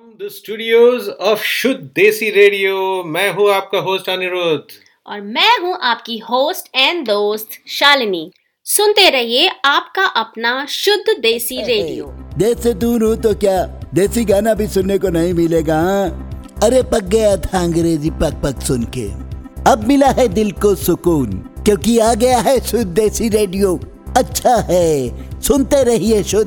The studios of शुद्ध देसी radio. मैं हूँ आपका होस्ट अनिरुद्ध और मैं हूँ आपकी होस्ट एंड दोस्त शालिनी। सुनते रहिए आपका अपना शुद्ध देसी रेडियो। देश से दूर हूँ तो क्या देसी गाना भी सुनने को नहीं मिलेगा? अरे पक गया था अंग्रेजी पक पक सुन के, अब मिला है दिल को सुकून, क्योंकि आ गया है शुद्ध देसी रेडियो। अच्छा है, सुनते रहिए शुद्ध